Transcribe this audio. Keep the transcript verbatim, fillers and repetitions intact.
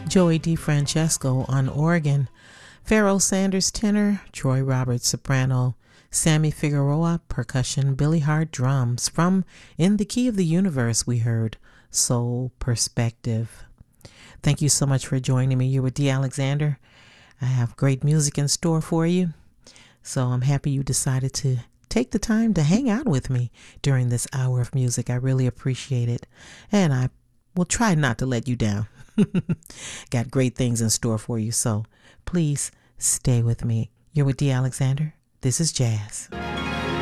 Joey DeFrancesco on organ, Pharoah Sanders tenor, Troy Roberts soprano, Sammy Figueroa percussion, Billy Hart drums. From In the Key of the Universe, we heard Soul Perspective. Thank you so much for joining me. You're with Dee Alexander. I have great music in store for you, so I'm happy you decided to take the time to hang out with me during this hour of music. I really appreciate it, and I will try not to let you down. Got great things in store for you, so please stay with me. You're with Dee Alexander. This is Jazz.